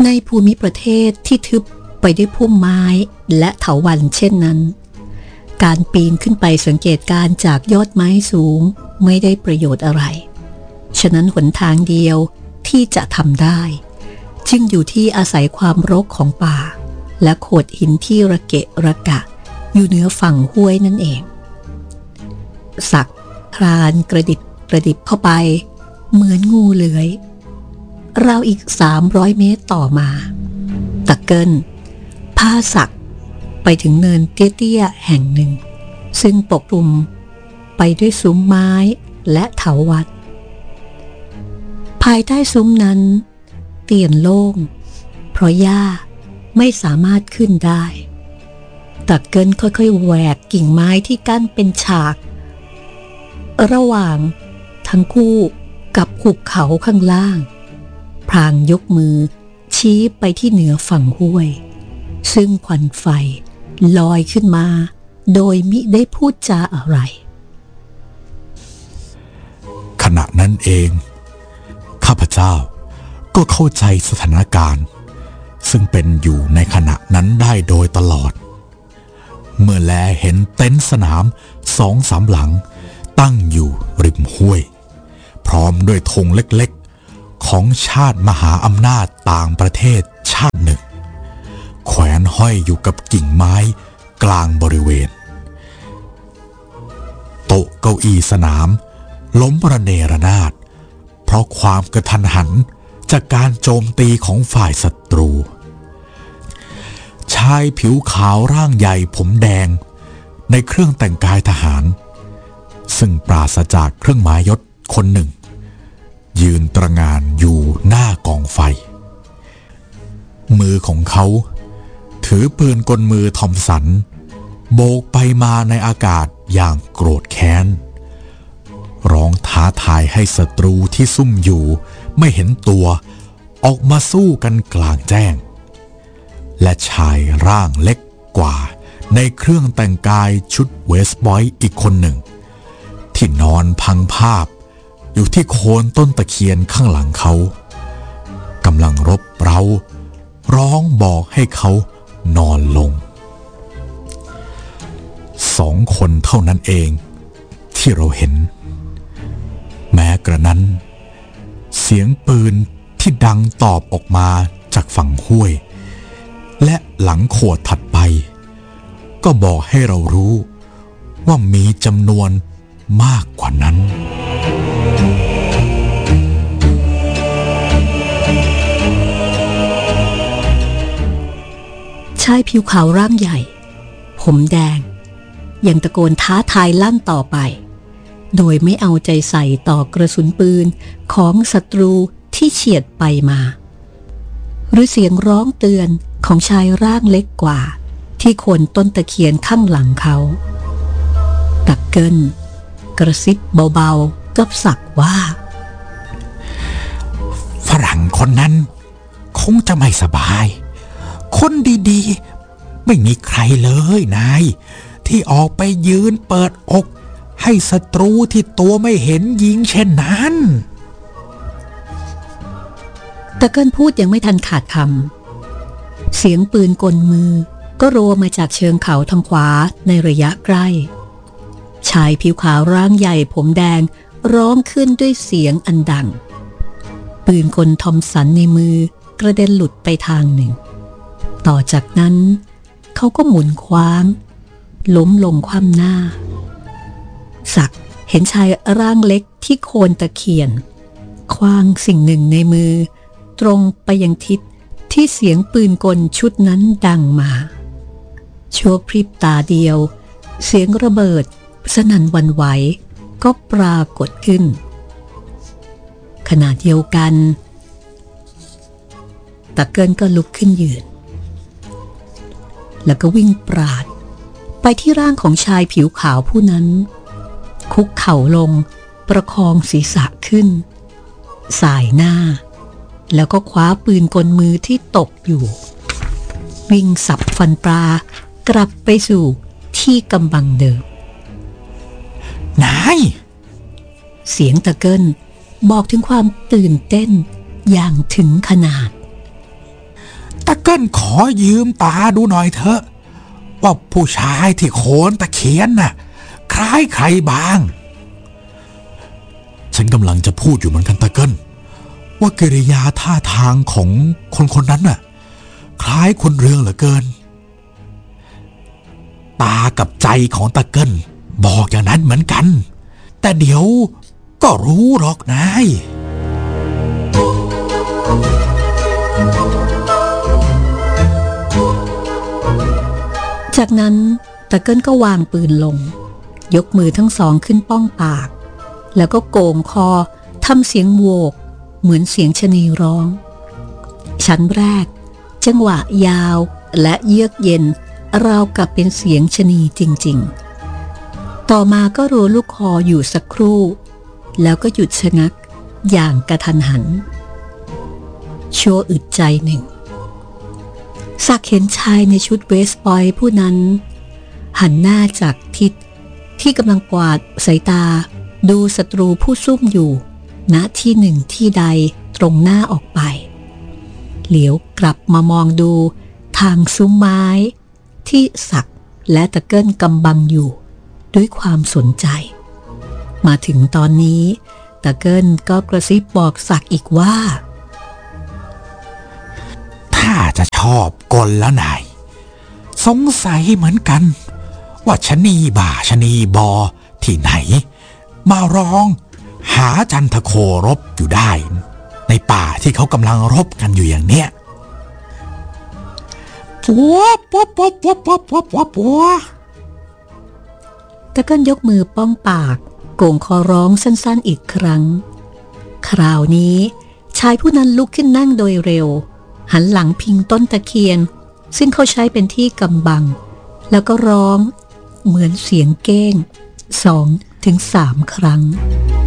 ในภูมิประเทศที่ทึบไปด้วยพุ่มไม้และเถาวัลย์เช่นนั้นการปีนขึ้นไปสังเกตการณ์จากยอดไม้สูงไม่ได้ประโยชน์อะไรฉะนั้นหนทางเดียวที่จะทำได้จึงอยู่ที่อาศัยความรกของป่าและโขดหินที่ระเกะระกะอยู่เหนือฝั่งห้วยนั่นเองสักคลานกระดิบเข้าไปเหมือนงูเลื้อยราวอีก300 เมตรต่อมาตะเกิลพาสักไปถึงเนินเตี้ยๆแห่งหนึ่งซึ่งปกคลุมไปด้วยซุ้มไม้และเถาวัลย์ภายใต้ซุ้มนั้นเตียนโล่งเพราะหญ้าไม่สามารถขึ้นได้ตะเกิลค่อยๆแหวกกิ่งไม้ที่กั้นเป็นฉากระหว่างทั้งคู่กับหุบเขาข้างล่างพลางยกมือชี้ไปที่เหนือฝั่งห้วยซึ่งควันไฟลอยขึ้นมาโดยมิได้พูดจาอะไรขณะนั้นเองข้าพเจ้าก็เข้าใจสถานการณ์ซึ่งเป็นอยู่ในขณะนั้นได้โดยตลอดเมื่อแลเห็นเต็นท์สนาม2-3 หลังตั้งอยู่ริมห้วยพร้อมด้วยธงเล็กๆของชาติมหาอำนาจต่างประเทศชาติหนึ่งแขวนห้อยอยู่กับกิ่งไม้กลางบริเวณโต๊ะเก้าอี้สนามล้มระเนระนาดเพราะความกระทันหันจากการโจมตีของฝ่ายศัตรูชายผิวขาวร่างใหญ่ผมแดงในเครื่องแต่งกายทหารซึ่งปราศจากเครื่องหมายยศคนหนึ่งยืนตระหง่านอยู่หน้ากองไฟมือของเขาถือปืนกลมือทอมสันโบกไปมาในอากาศอย่างโกรธแค้นร้องท้าทายให้ศัตรูที่ซุ่มอยู่ไม่เห็นตัวออกมาสู้กันกลางแจ้งและชายร่างเล็กกว่าในเครื่องแต่งกายชุดเวสต์บอยต์อีกคนหนึ่งที่นอนพังภาพอยู่ที่โคนต้นตะเคียนข้างหลังเขากำลังรบเร้าร้องบอกให้เขานอนลง2 คนเท่านั้นเองที่เราเห็นแม้กระนั้นเสียงปืนที่ดังตอบออกมาจากฝั่งห้วยและหลังโขดถัดไปก็บอกให้เรารู้ว่ามีจำนวนมากกว่านั้นชายผิวขาวร่างใหญ่ผมแดงยังตะโกนท้าทายลั่นต่อไปโดยไม่เอาใจใส่ต่อกระสุนปืนของศัตรูที่เฉียดไปมาหรือเสียงร้องเตือนของชายร่างเล็กกว่าที่โคนต้นตะเคียนข้างหลังเขาตักเกิลกระซิบเบาๆกับสักว่าฝรั่งคนนั้นคงจะไม่สบายคนดีๆไม่มีใครเลยนายที่ออกไปยืนเปิดอกให้ศัตรูที่ตัวไม่เห็นยิงเช่นนั้นตะเกิลพูดยังไม่ทันขาดคำเสียงปืนกลมือก็รัวมาจากเชิงเขาทางขวาในระยะใกล้ชายผิวขาวร่างใหญ่ผมแดงร้องขึ้นด้วยเสียงอันดังปืนกลทอมสันในมือกระเด็นหลุดไปทางหนึ่งต่อจากนั้นเขาก็หมุนคว้างล้มลงคว่ำหน้าสักเห็นชายร่างเล็กที่โคนตะเคียนคว้างสิ่งหนึ่งในมือตรงไปยังทิศที่เสียงปืนกลชุดนั้นดังมาชั่วพริบตาเดียวเสียงระเบิดสนั่นหวั่นไหวก็ปรากฏขึ้นขณะเดียวกันตะเกิลก็ลุกขึ้นยืนแล้วก็วิ่งปราดไปที่ร่างของชายผิวขาวผู้นั้นคุกเข่าลงประคองศีรษะขึ้นสายหน้าแล้วก็คว้าปืนกลมือที่ตกอยู่วิ่งสับฟันปลากลับไปสู่ที่กำบังเดิมนายเสียงตะเกิลบอกถึงความตื่นเต้นอย่างถึงขนาดตะเกิ้ลขอยืมตาดูหน่อยเถอะว่าผู้ชายที่โคนตะเคียนน่ะคล้ายใครบ้างฉันกำลังจะพูดอยู่เหมือนกันตะเกิ้ลว่ากิริยาท่าทางของคนคนนั้นน่ะคล้ายคนเรืองเหลือเกินตากับใจของตะเกิ้ลบอกอย่างนั้นเหมือนกันแต่เดี๋ยวก็รู้หรอกนายจากนั้นตะเกิ้ลก็วางปืนลงยกมือทั้งสองขึ้นป้องปากแล้วก็โก่งคอทำเสียงโวกเหมือนเสียงชะนีร้องชั้นแรกจังหวะยาวและเยือกเย็นราวกับเป็นเสียงชะนีจริงๆต่อมาก็รัวลูกคออยู่สักครู่แล้วก็หยุดชะงักอย่างกระทันหันชั่วอึดใจหนึ่งสักเห็นชายในชุดเวสต์พอยต์ผู้นั้นหันหน้าจากทิศที่กำลังกวาดสายตาดูศัตรูผู้ซุ่มอยู่ณที่หนึ่งที่ใดตรงหน้าออกไปเหลียวกลับมามองดูทางซุ้มไม้ที่สักและตะเกิ้ลกำบังอยู่ด้วยความสนใจมาถึงตอนนี้ตะเกิ้ลก็กระซิบบอกสักอีกว่าถ้าจะชอบกลแล้วนายสงสัยเหมือนกันว่าชะนีบ่าชะนีบอที่ไหนมาร้องหาจันทโครบอยู่ได้ในป่าที่เขากำลังรบกันอยู่อย่างเนี้ยปัวปัวปัวปัวปัวปัวปัวปัวตะเกิ้ลยกมือป้องปากโก่งคอร้องสั้นๆอีกครั้งคราวนี้ชายผู้นั้นลุกขึ้นนั่งโดยเร็วหันหลังพิงต้นตะเคียนซึ่งเขาใช้เป็นที่กำบังแล้วก็ร้องเหมือนเสียงเก้ง2-3 ครั้ง